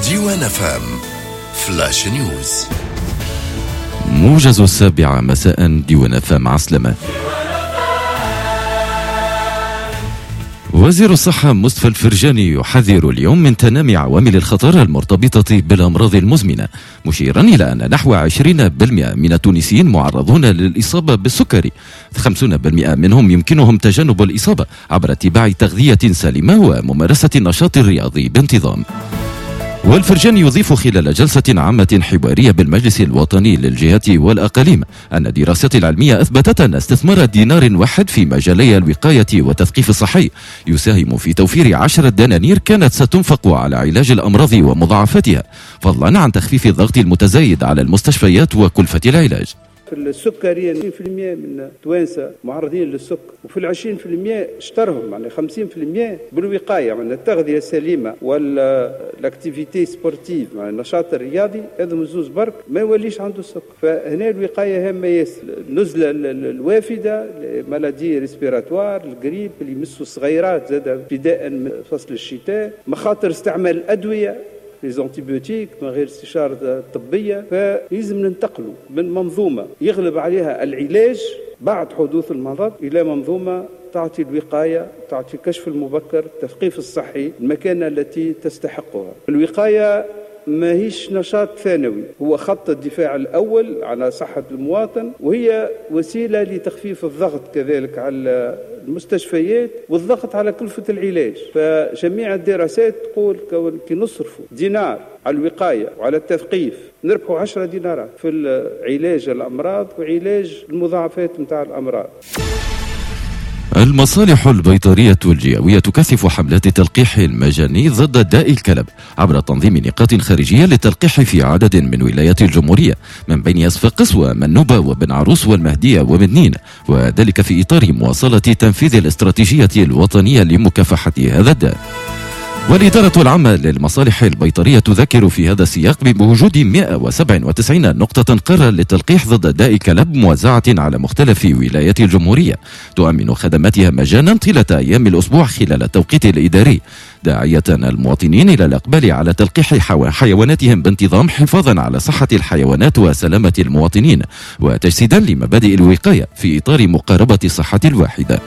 ديوان FM فلاش نيوز. موجز 7 مساء ديوان FM عسلمة. وزير الصحة مصطفى الفرجاني يحذر اليوم من تنامي عوامل الخطر المرتبطة بالأمراض المزمنة، مشيرا إلى أن نحو 20% من التونسيين معرضون للإصابة بالسكري، 50% منهم يمكنهم تجنب الإصابة عبر اتباع تغذية سليمة وممارسة النشاط الرياضي بانتظام. والفرجاني يضيف خلال جلسة عامة حوارية بالمجلس الوطني للجهات والأقاليم أن الدراسات العلمية أثبتت أن استثمار دينار واحد في مجالي الوقاية والتثقيف الصحي يساهم في توفير 10 دنانير كانت ستنفق على علاج الأمراض ومضاعفاتها، فضلا عن تخفيف الضغط المتزايد على المستشفيات وكلفة العلاج. في السكريين 20% من التوانسة معرضين للسكر، وفي 20% اشترهم يعني 50% بالوقاية، يعني التغذية السليمة والاكتيفيتي سبورتيف يعني النشاط الرياضي، هذا مزوز برك ما يوليش عنده السكر. فهنا الوقاية هامة ياسر. النزلة الوافدة، مالادي ريسبيراتوار، الجريب اللي يمسوا الصغيرات زاد ابتداء من فصل الشتاء، مخاطر استعمال الأدوية ليزونتيبيوتيك من غير استشارة طبية. فلازم ننتقلوا من منظومة يغلب عليها العلاج بعد حدوث المرض إلى منظومة تعطي الوقاية، تعطي الكشف المبكر، التثقيف الصحي، المكانة التي تستحقها. الوقاية ما هيش نشاط ثانوي، هو خط الدفاع الأول على صحة المواطن، وهي وسيلة لتخفيف الضغط كذلك على المستشفيات والضغط على كلفة العلاج. فجميع الدراسات تقول كي نصرفوا دينار على الوقاية وعلى التثقيف نربحوا 10 دينارات في علاج الأمراض وعلاج المضاعفات متاع الأمراض. المصالح البيطرية الجيوية تكثف حملات التلقيح المجاني ضد داء الكلب عبر تنظيم نقاط خارجية للتلقيح في عدد من ولايات الجمهورية، من بين صفاقس ومنوبة وبن عروس والمهدية ومنين، وذلك في إطار مواصلة تنفيذ الاستراتيجية الوطنية لمكافحة هذا الداء. والإدارة العامة للمصالح البيطرية تذكر في هذا السياق بوجود 197 نقطة قرى للتلقيح ضد داء الكلب موزعة على مختلف ولايات الجمهورية، تؤمن خدماتها مجانا طيلة أيام الأسبوع خلال التوقيت الإداري، داعية المواطنين إلى الإقبال على تلقيح حيواناتهم بانتظام حفاظا على صحة الحيوانات وسلامة المواطنين، وتجسيدا لمبادئ الوقاية في إطار مقاربة الصحة الواحدة.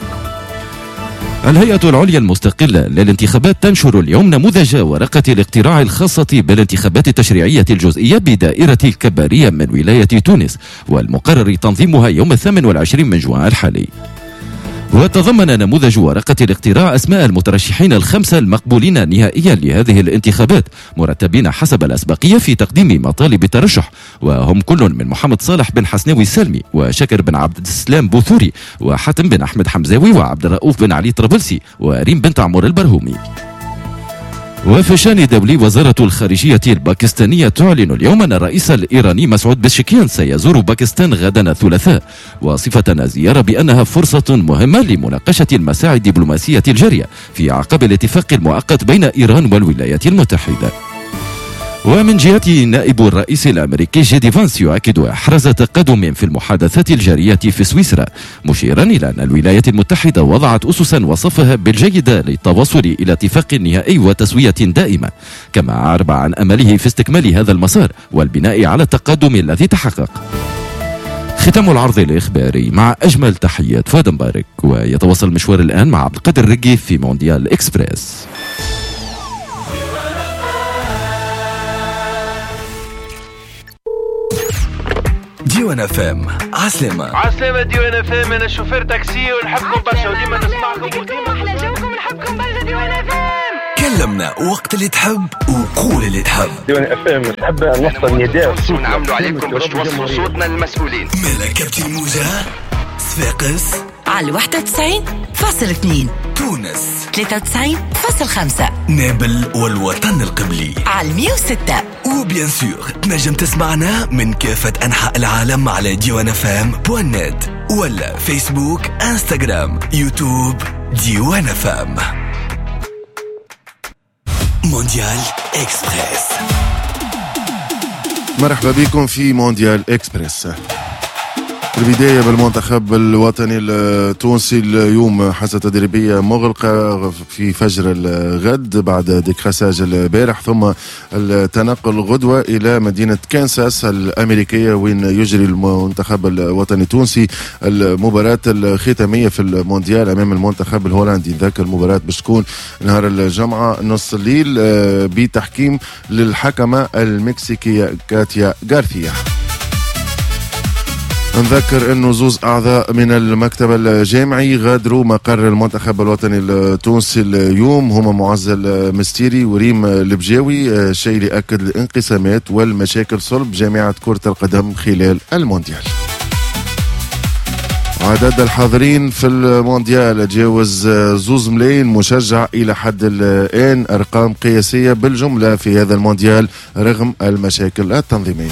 الهيئة العليا المستقلة للانتخابات تنشر اليوم نموذج ورقة الاقتراع الخاصة بالانتخابات التشريعية الجزئية بدائرة الكبارية من ولاية تونس، والمقرر تنظيمها يوم 28 من جوان الحالي. وتضمن نموذج ورقة الاقتراع أسماء المترشحين الخمسة المقبولين نهائيا لهذه الانتخابات، مرتبين حسب الأسبقية في تقديم مطالب الترشح، وهم كل من محمد صالح بن حسناوي السلمي، وشكر بن عبد السلام بوثوري، وحاتم بن أحمد حمزاوي، وعبد الرؤوف بن علي طرابلسي، وريم بنت عمر البرهومي. وفي شان دولي، وزارة الخارجية الباكستانية تعلن اليوم أن الرئيس الإيراني مسعود بشكيان سيزور باكستان غدا الثلاثاء، وصفة الزيارة بأنها فرصة مهمة لمناقشة المساعي الدبلوماسية الجارية في أعقاب الاتفاق المؤقت بين إيران والولايات المتحدة. ومن جهته، نائب الرئيس الأمريكي جيدي فانس يؤكد إحراز تقدم في المحادثات الجارية في سويسرا، مشيرا إلى أن الولايات المتحدة وضعت أسسا وصفها بالجيدة للتوصل إلى اتفاق نهائي وتسوية دائمة، كما أعرب عن أمله في استكمال هذا المسار والبناء على التقدم الذي تحقق. ختام العرض الإخباري مع أجمل تحيات فؤاد مبارك، ويتواصل المشوار الآن مع عبد القادر رقي في مونديال إكسبريس. ديوان FM عسلامة. عسلامة ديوان FM، أنا شوفير تاكسي ونحبكم برشا وديما نسمعكم وديما أحلى جوكم نحبكم برشا. ديوان FM كلمنا وقت اللي تحب وقول اللي تحب. ديوان FM نحب نوصل نداء ونعملوا عليكم باش توصلوا صوتنا للمسؤولين. مالا كابتن موجة، صفاقس على 91.2، تونس 93.5، نابل والوطن القبلي على 106، وبيان سور تنجم تسمعنا من كافة أنحاء العالم على diwanfm.net ولا فيسبوك، انستغرام، يوتيوب. ديوان FM مونديال إكسبريس. مرحبا بكم في مونديال إكسبريس. البداية بالمنتخب الوطني التونسي اليوم حصة تدريبية مغلقة في فجر الغد بعد ديكراساج البارح، ثم التنقل غدوة إلى مدينة كانساس الأمريكية وين يجري المنتخب الوطني التونسي المباراة الختامية في المونديال أمام المنتخب الهولندي. ذاك المباراة باش تكون نهار الجمعة نص الليل بتحكيم للحكمة المكسيكية كاتيا غارثيا. نذكر انه زوز اعضاء من المكتب الجامعي غادروا مقر المنتخب الوطني التونسي اليوم، هما معز المستيري وريم البجاوي، الشيء اللي اكد الانقسامات والمشاكل صلب جامعة كرة القدم خلال المونديال. عدد الحاضرين في المونديال تجاوز 2 ملايين مشجع إلى حد الآن، أرقام قياسية بالجملة في هذا المونديال رغم المشاكل التنظيمية.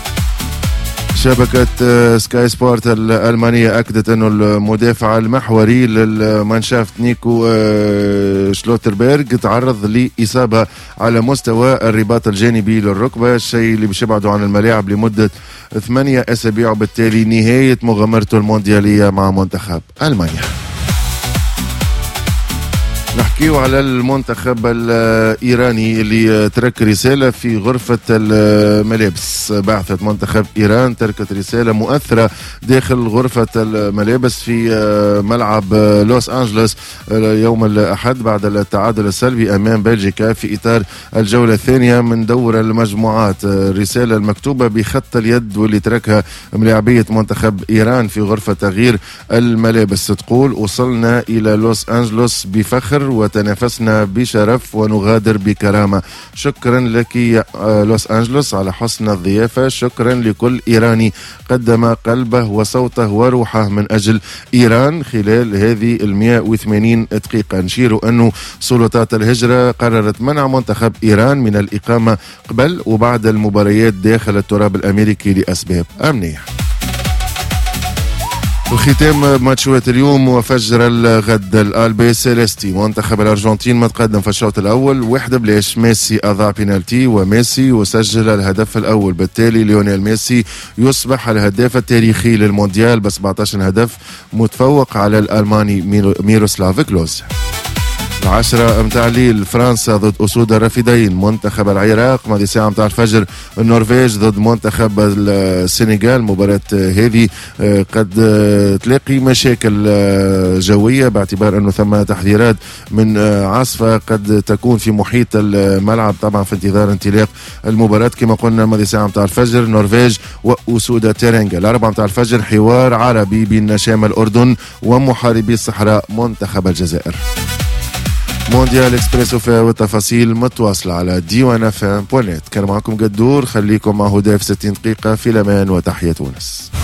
شبكة سكاي سبورت الألمانية أكدت أنه المدافع المحوري للمانشافت نيكو شلوتربيرغ تعرض لإصابة على مستوى الرباط الجانبي للركبة، الشيء اللي باش يبعده عن الملاعب لمدة 8 أسابيع، وبالتالي نهاية مغامرته المونديالية مع منتخب ألمانيا. نحكيو على المنتخب الإيراني اللي ترك رسالة في غرفة الملابس. بعثة منتخب إيران تركت رسالة مؤثرة داخل غرفة الملابس في ملعب لوس أنجلوس يوم الأحد بعد التعادل السلبي أمام بلجيكا في إطار الجولة الثانية من دور المجموعات. الرسالة المكتوبة بخط اليد واللي تركها ملاعبية منتخب إيران في غرفة تغيير الملابس تقول: وصلنا إلى لوس أنجلوس بفخر وتنافسنا بشرف ونغادر بكرامة. شكرا لك يا لوس أنجلوس على حسن الضيافة. شكرا لكل إيراني قدم قلبه وصوته وروحه من أجل إيران خلال هذه 180 دقيقة. نشير أنه سلطات الهجرة قررت منع منتخب إيران من الإقامة قبل وبعد المباريات داخل التراب الأمريكي لأسباب أمنية. وختام ماتشات اليوم وفجر الغد. الألبي سيليستي منتخب الأرجنتين متقدم في الشوط الأول 1-0. ميسي أضاع بينالتي وميسي وسجل الهدف الأول، بالتالي ليونيل ميسي يصبح الهداف التاريخي للمونديال ب 17 هدف، متفوق على الألماني ميروسلاف كلوز. 10 متاع الليل فرنسا ضد أسود الرافدين منتخب العراق. ماضي ساعة متاع الفجر النرويج ضد منتخب السنغال. مباراة هذه قد تلاقي مشاكل جوية باعتبار أنه ثم تحذيرات من عاصفة قد تكون في محيط الملعب، طبعا في انتظار انطلاق المباراة. كما قلنا ماضي ساعة متاع الفجر النرويج وأسود تيرينغا. 4 متاع الفجر حوار عربي بين شمال الأردن ومحاربي الصحراء منتخب الجزائر. مونديال اكسبريسو فيها والتفاصيل متواصلة على diwanfm.net. كان معكم قدور، خليكم مع هدى في 60 دقيقة. في الأمان وتحية تونس.